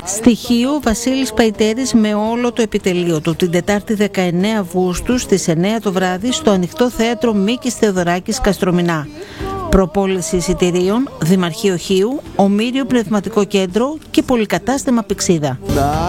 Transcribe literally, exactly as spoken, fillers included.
Στοιχείο Βασίλης Παϊτέρης με όλο το επιτελείο του την Τετάρτη δεκαεννέα Αυγούστου στις εννέα το βράδυ στο Ανοιχτό Θέατρο Μίκης Θεοδωράκης Καστρομηνά. Προπόληση εισιτηρίων, Δημαρχείο Χίου, Ομήριο Πνευματικό Κέντρο και Πολυκατάστημα Πυξίδα.